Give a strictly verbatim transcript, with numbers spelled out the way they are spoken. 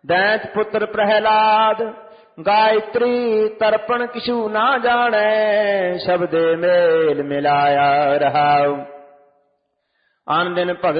दैत पुत्र प्रहलाद गायत्री तर्पण किछु ना जाने शब्दे मेल मिलाया रहाउ। आन दिन भगत